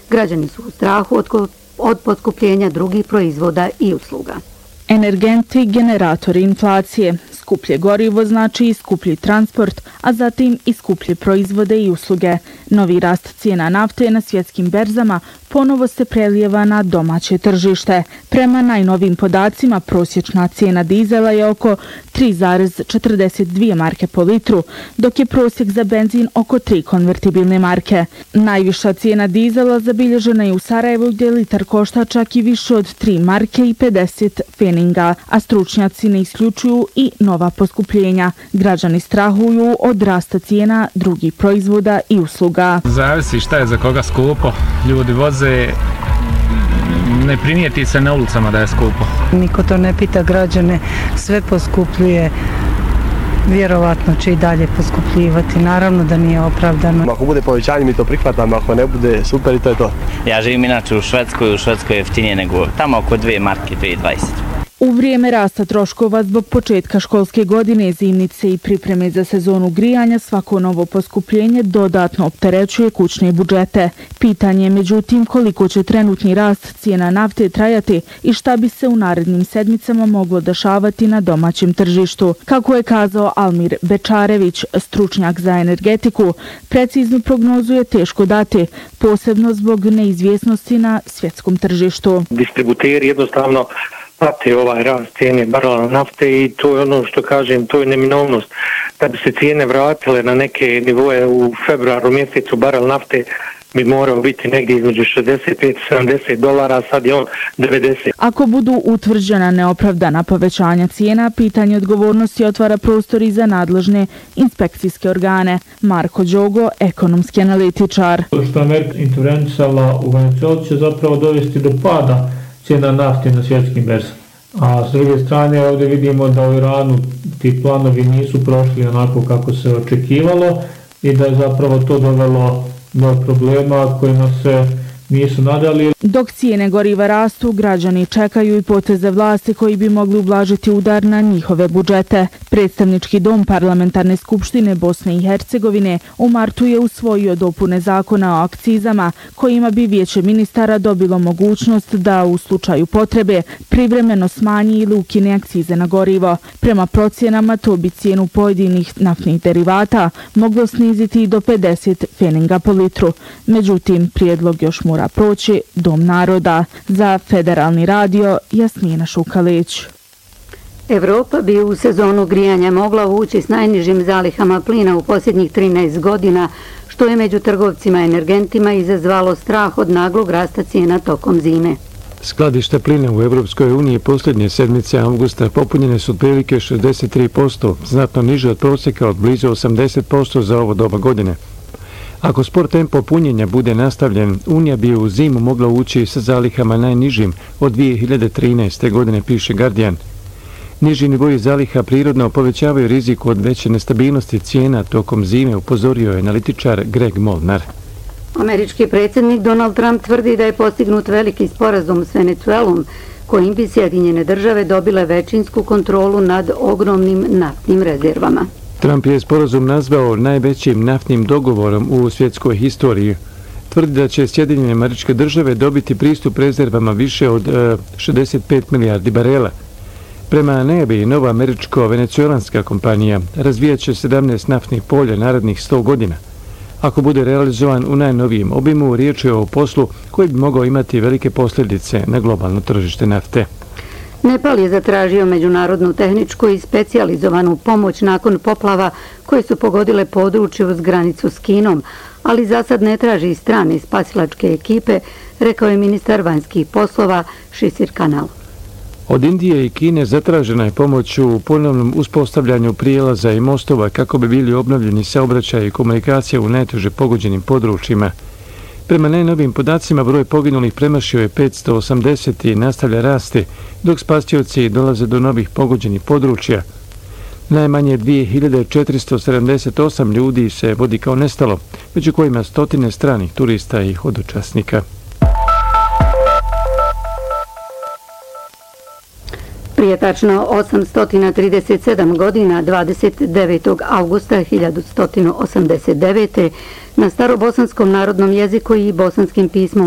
Građani su u strahu od poskupljenja drugih proizvoda i usluga. Energenti, generatori inflacije. Skuplje gorivo znači i skuplji transport, a zatim i skuplje proizvode i usluge. Novi rast cijena nafte na svjetskim berzama ponovo se prelijeva na domaće tržište. Prema najnovim podacima, prosječna cijena dizela je oko 3,42 marke po litru, dok je prosjek za benzin oko 3 konvertibilne marke. Najviša cijena dizela zabilježena je u Sarajevu, gdje litar košta čak i više od 3 marke i 50 pfeninga, a stručnjaci ne isključuju i nova poskupljenja. Građani strahuju od rasta cijena drugih proizvoda i usluga. Zavisi šta je za koga skupo. Ljudi voze, ne primijeti se na ulicama da je skupo. Niko to ne pita građane, sve poskupljuje. Vjerovatno će i dalje poskupljivati, naravno da nije opravdano. Ako bude povećanje mi to prihvatamo, ako ne bude super i to je to. Ja živim inače u Švedskoj je jeftinije nego tamo oko 2 marke, 2,20. U vrijeme rasta troškova zbog početka školske godine, zimnice i pripreme za sezonu grijanja, svako novo poskupljenje dodatno opterećuje kućne budžete. Pitanje je međutim koliko će trenutni rast cijena nafte trajati i šta bi se u narednim sedmicama moglo dešavati na domaćem tržištu. Kako je kazao Almir Bečarević, stručnjak za energetiku, preciznu prognozu je teško dati, posebno zbog neizvjesnosti na svjetskom tržištu. Distributeri jednostavno prate ovaj rast cijene barela nafte i to je ono što kažem, to je neminovnost. Da bi se cijene vratile na neke nivoje u februaru mjesecu, barel nafte bi morao biti negdje između $65-70, sad je on 90. Ako budu utvrđena neopravdana povećanja cijena, pitanje odgovornosti otvara prostor i za nadležne inspekcijske organe. Marko Đogo, ekonomski analitičar. Što Amerika intervenisala u Venezueli će zapravo dovesti do pada cijena nafte na svjetskim berzama. A s druge strane ovdje vidimo da u Iranu ti planovi nisu prošli onako kako se očekivalo i da je zapravo to dovelo do problema kojima se nisu nadali. Dok cijene goriva rastu, građani čekaju i poteze vlasti koji bi mogli ublažiti udar na njihove budžete. Predstavnički dom Parlamentarne skupštine Bosne i Hercegovine u martu je usvojio dopune zakona o akcizama, kojima bi vijeće ministara dobilo mogućnost da u slučaju potrebe privremeno smanji ili ukine akcize na gorivo. Prema procjenama to bi cijenu pojedinih naftnih derivata moglo sniziti i do 50 pfeninga po litru. Međutim, prijedlog još mora proći Dom naroda. Za Federalni radio, Jasmina Šukalić. Evropa bi u sezonu grijanja mogla ući s najnižim zalihama plina u posljednjih 13 godina, što je među trgovcima energentima izazvalo strah od naglog rasta cijena tokom zime. Skladište plina u Evropskoj uniji posljednje sedmice avgusta popunjene su otprilike 63%, znatno niže od prosjeka od blizu 80% za ovo doba godine. Ako spor tempo punjenja bude nastavljen, Unija bi u zimu mogla ući sa zalihama najnižim od 2013. godine, piše Guardian. Niži nivoji zaliha prirodno povećavaju riziku od veće nestabilnosti cijena tokom zime, upozorio je analitičar Greg Molnar. Američki predsjednik Donald Trump tvrdi da je postignut veliki sporazum s Venezuelom, kojim bi Sjedinjene države dobile većinsku kontrolu nad ogromnim naftnim rezervama. Trump je sporazum nazvao najvećim naftnim dogovorom u svjetskoj historiji. Tvrdi da će Sjedinjene Američke Države dobiti pristup rezervama više od 65 milijardi barela. Prema najavi, nova američko-venecuelanska kompanija razvijat će 17 naftnih polja narednih 100 godina. Ako bude realizovan u najnovijem obimu, riječ je o poslu koji bi mogao imati velike posljedice na globalno tržište nafte. Nepal je zatražio međunarodnu tehničku i specijalizovanu pomoć nakon poplava koje su pogodile područje uz granicu s Kinom, ali za sad ne traži strane spasilačke ekipe, rekao je ministar vanjskih poslova Šisir Kanal. Od Indije i Kine zatražena je pomoć u ponovnom uspostavljanju prijelaza i mostova kako bi bili obnovljeni saobraćaj i komunikacija u najteže pogođenim područjima. Prema najnovijim podacima, broj poginulih premašio je 580 i nastavlja rasti, dok spasioci dolaze do novih pogođenih područja. Najmanje 2478 ljudi se vodi kao nestalo, među kojima stotine stranih turista i hodočasnika. Prije tačno 837 godina, 29. augusta 1189. na starobosanskom narodnom jeziku i bosanskim pismom